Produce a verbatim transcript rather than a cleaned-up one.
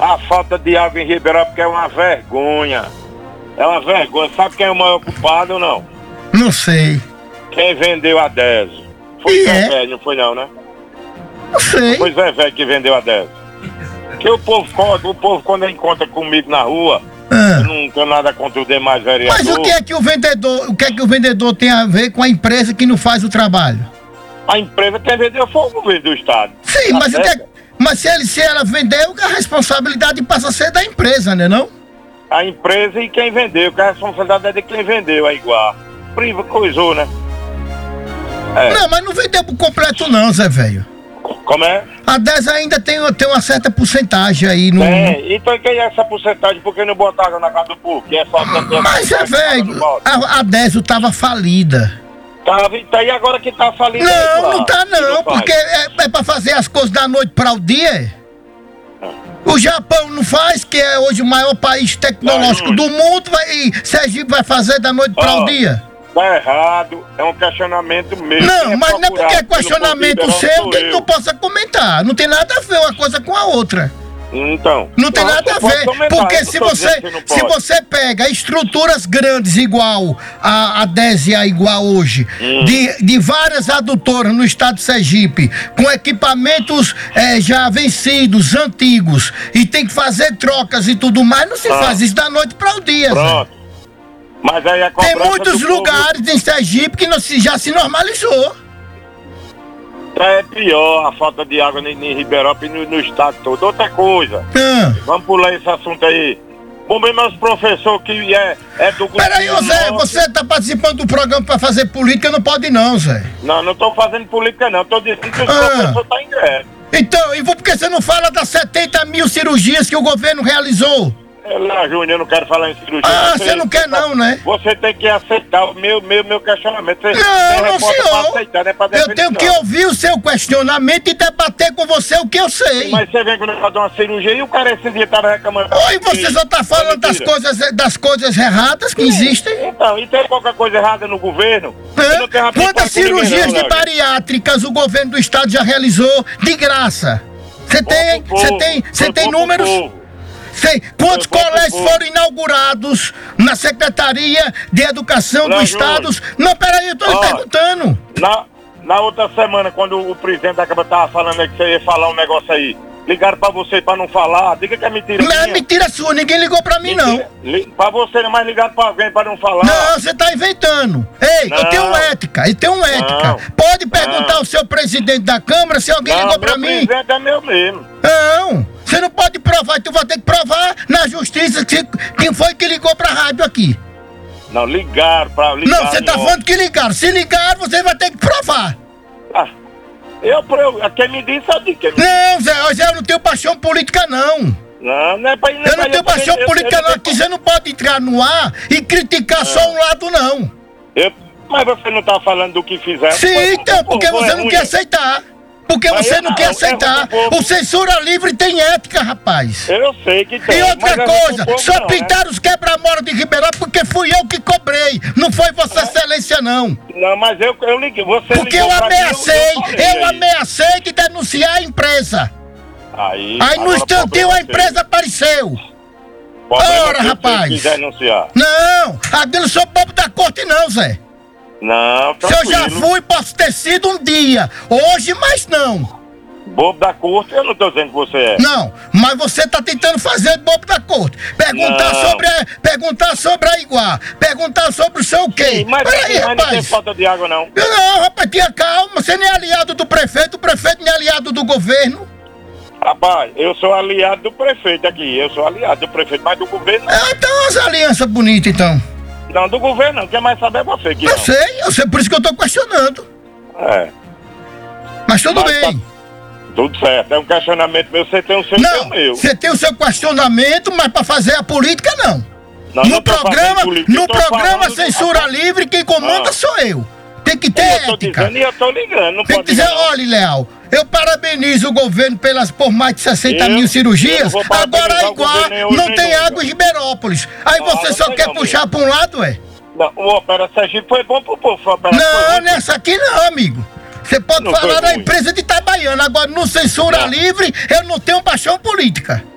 a falta de água em Ribeirão porque é uma vergonha. É uma vergonha. Sabe quem é o maior culpado ou não? Não sei. Quem vendeu a dez? Foi E Zé é? Velho, não foi não, né? Não sei. Foi Zé Velho que vendeu a dez. Que o povo, o povo quando encontra comigo na rua, Ah. eu não tenho nada contra os demais vereadores. Mas o que é que o vendedor, o que é que o vendedor tem a ver com a empresa que não faz o trabalho? A empresa quem vendeu foi o governo do estado. Sim, Tá mas, o que é, certo? mas se, ele, se ela vendeu, a responsabilidade passa a ser da empresa, né não? A empresa e quem vendeu, que a responsabilidade é de quem vendeu, é igual. Priva, coisou, né? É. Não, mas não vendeu por completo não, Zé Velho. Como é? A dez ainda tem, tem uma certa porcentagem aí no... É, então quem é essa porcentagem? Por que não botaram na casa do povo? Que é só tanto Mas, Zé Velho, a, a dez tava falida. Tá, tá, e agora que tá falindo? Não, não tá não, porque é, é pra fazer as coisas da noite para o dia. O Japão não faz, que é hoje o maior país tecnológico do mundo, vai, e Sergipe vai fazer da noite para o dia. Tá errado, é um questionamento mesmo. Não, mas não é porque é questionamento seu que não possa comentar. Não tem nada a ver uma coisa com a outra. Então. Não tem nada a ver, porque se você, se você pega estruturas grandes igual a, a dez e a igual hoje, hum. de, de várias adutoras no estado de Sergipe, com equipamentos eh, já vencidos, antigos, e tem que fazer trocas e tudo mais, não se ah. faz isso da noite para o dia. Pronto. Zé. Mas aí a tem muitos lugares povo... em Sergipe que não se, já se normalizou. É pior a falta de água em, em Ribeirão e no, no estado todo. Outra coisa, ah. vamos pular esse assunto aí. Bom, bem, meus professores que é, é do... Peraí, ô Zé, você tá participando do programa pra fazer política, não pode não, Zé. Não, não tô fazendo política não, tô dizendo que os ah. professores tá em greve. Então, e por que você não fala das setenta mil cirurgias que o governo realizou? Lá, Júnior, eu não quero falar em cirurgia. Ah, você, você não quer não, né? Você tem que aceitar o meu, meu, meu questionamento. Você não, não, senhor. Aceitar, né, eu tenho que ouvir o seu questionamento e debater com você o que eu sei. Mas você vem quando fazer uma cirurgia e o cara esse dia tava reclamando. Oi, você só tá falando das coisas, das coisas erradas que Sim. existem? Então, e tem qualquer coisa errada no governo? É? Quantas cirurgias ninguém, não, de bariátricas o governo do estado já realizou de graça? Você tem, você tem, você tem números? Sei, quantos colégios foram inaugurados na Secretaria de Educação do Estado? Não, peraí, eu tô lhe perguntando. Na, na outra semana, quando o presidente da Câmara tava falando aí que você ia falar um negócio aí, ligaram pra você pra não falar, diga que é mentira. Não é mentira sua, ninguém ligou pra mim, mentira, não. Li, pra você, não, mas ligaram pra alguém pra não falar. Não, você tá inventando. Ei, não. eu tenho ética, eu tenho ética. Não. Pode perguntar não. ao seu presidente da Câmara se alguém não, ligou pra mim. O presidente é meu mesmo. Não. Você não pode provar, tu vai ter que provar na justiça que, quem foi que ligou pra rádio aqui. Não, ligaram pra ligar. Não, você tá não. falando que ligaram. Se ligaram, você vai ter que provar. Ah, eu, eu quem me disse, eu disse. Não, Zé, Zé, eu não tenho paixão política, não. Não, não é pra ir. Eu não tenho paixão eu, política, eu, eu, não. Aqui você não pode entrar no ar e criticar não. só um lado, não. Eu, mas você não tá falando do que fizeram. Sim, então, porque você é não ruim. quer aceitar. Porque mas você não eu, quer aceitar. O censura livre tem ética, rapaz. Eu sei que tem. E outra coisa, povo, só não, pintaram né? os quebra-mola de Ribeirão porque fui eu que cobrei. Não foi Vossa é. Excelência, não. Não, mas eu, eu liguei. Você porque eu ameacei, mim, eu, eu, eu ameacei de denunciar a empresa. Aí, aí no instantinho a empresa apareceu. Ora, rapaz. Denunciar. Não, aqui não sou bobo da corte, não, Zé. Não, se eu já fui, posso ter sido um dia. Hoje, mas não. Bobo da corte, eu não tô dizendo que você é. Não, mas você tá tentando fazer bobo da corte. Perguntar não. sobre a, perguntar sobre a Iguá. Perguntar sobre o seu quê. Sim, mas Peraí, rapaz. Não tem falta de água, não. Não, rapaz, tenha calma. Você nem é aliado do prefeito, o prefeito nem é aliado do governo. Rapaz, eu sou aliado do prefeito aqui. Eu sou aliado do prefeito, mas do governo não. Ah, então as alianças bonitas, então. Não, do governo não, quer mais saber é você que Eu não. sei, eu sei, por isso que eu tô questionando. É. Mas tudo Mas bem. Tá tudo certo, é um questionamento meu, você tem o seu e não, o meu. Você tem o seu questionamento, mas pra fazer a política não. não no não programa, política, no programa falando, Censura não. Livre, quem comanda não. sou eu. Tem que ter eu tô ética. Dizendo, e eu tô ligando, não Tem pode que dizer, ligar, olha, Leal, eu parabenizo o governo pelas, por mais de sessenta mil cirurgias, agora a Iguá não tem água em Ribeirópolis. Aí não, você só quer puxar para um lado, é? Não, o Opera Sergipe foi bom pro povo. Não, nessa aqui não, amigo. Você pode não falar da empresa de Itabaiana, agora no Censura não. Livre eu não tenho paixão política.